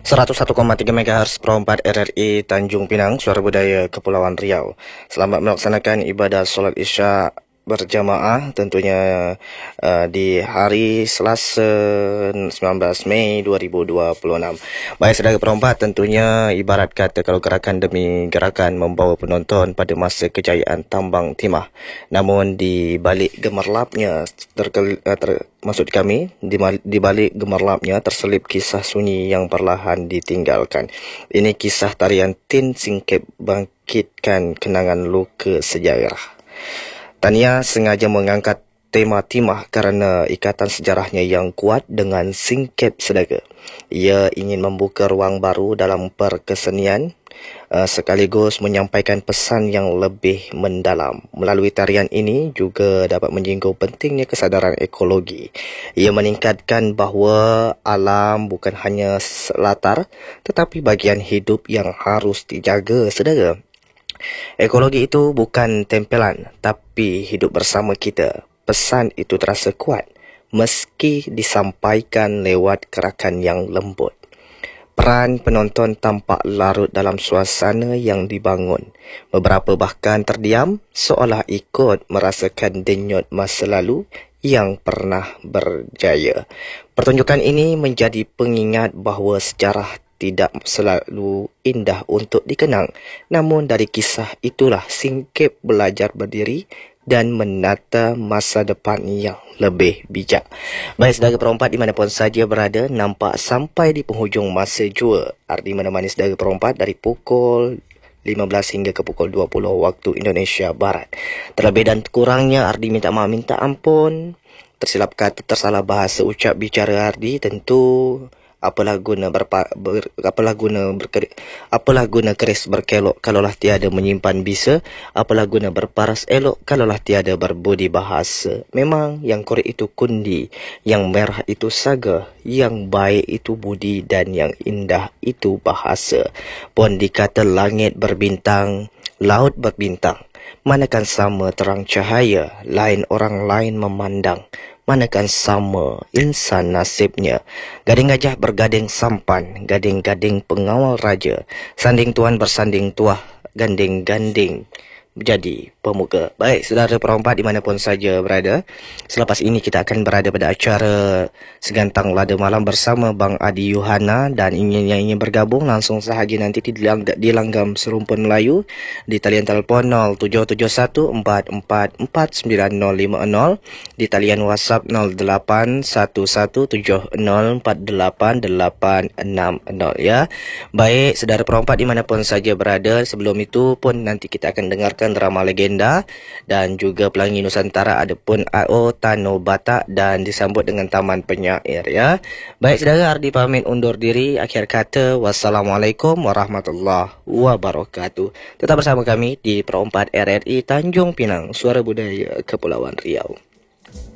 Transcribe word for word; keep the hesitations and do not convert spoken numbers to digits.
seratus satu koma tiga megahertz Pro empat R R I Tanjung Pinang, Suara Budaya Kepulauan Riau. Selamat melaksanakan ibadah solat Isyak berjamaah tentunya uh, di hari Selasa sembilan belas Mei dua ribu dua puluh enam. Baik saudara perempat, tentunya ibarat kata kalau gerakan demi gerakan membawa penonton pada masa kejayaan tambang timah. Namun di balik gemerlapnya terkel, uh, ter, maksud kami di, di balik gemerlapnya terselip kisah sunyi yang perlahan ditinggalkan. Ini kisah tarian Tin Singkep bangkitkan kenangan luka sejarah. Tania sengaja mengangkat tema timah kerana ikatan sejarahnya yang kuat dengan singkep sedara. Ia ingin membuka ruang baru dalam perkesenian uh, sekaligus menyampaikan pesan yang lebih mendalam. Melalui tarian ini juga dapat menyinggung pentingnya kesadaran ekologi. Ia meningkatkan bahawa alam bukan hanya latar tetapi bagian hidup yang harus dijaga sedara. Ekologi itu bukan tempelan, tapi hidup bersama kita. Pesan itu terasa kuat, meski disampaikan lewat gerakan yang lembut. Peran penonton tampak larut dalam suasana yang dibangun. Beberapa bahkan terdiam, seolah ikut merasakan denyut masa lalu yang pernah berjaya. Pertunjukan ini menjadi pengingat bahawa sejarah tidak selalu indah untuk dikenang. Namun dari kisah itulah Singkep belajar berdiri dan menata masa depan yang lebih bijak. Baik saudara perempat dimanapun saja berada, nampak sampai di penghujung masa jua Ardi menemani saudara perempat dari pukul lima belas hingga ke pukul dua puluh waktu Indonesia Barat. Terlebih dan kurangnya Ardi minta maaf, minta ampun. Tersilap kata, tersalah bahasa ucap bicara Ardi, tentu apalah guna berpa, ber, apalah guna berker, apalah guna keris berkelok kalaulah tiada menyimpan bisa, apalah guna berparas elok kalaulah tiada berbudi bahasa. Memang yang korek itu kundi, yang merah itu saga, yang baik itu budi dan yang indah itu bahasa. Pun dikata langit berbintang, laut berbintang, manakan sama terang cahaya, lain orang lain memandang. Manakan sama insan nasibnya. Gading gajah bergading sampan, gading-gading pengawal raja. Sanding tuan bersanding tuah, ganding-ganding jadi pemuka. Baik, saudara perempat dimanapun saja berada, selepas ini kita akan berada pada acara Segantang Lada Malam bersama Bang Adi Yuhana, dan ingin yang ingin bergabung langsung sahaja nanti di, di langgam Serumpun Melayu di talian telefon nol tujuh tujuh satu empat empat empat sembilan nol lima nol, di talian WhatsApp nol lapan satu satu tujuh nol empat delapan delapan enam nol ya. Baik, saudara perempat dimanapun saja berada, sebelum itu pun nanti kita akan dengarkan drama legenda dan juga Pelangi Nusantara, adapun A O Tano Batak dan disambut dengan Taman Penyair ya. Baik saudara, Ardi pamit undur diri. Akhir kata, wassalamualaikum warahmatullahi wabarakatuh. Tetap bersama kami di Pro empat R R I Tanjung Pinang, Suara Budaya Kepulauan Riau.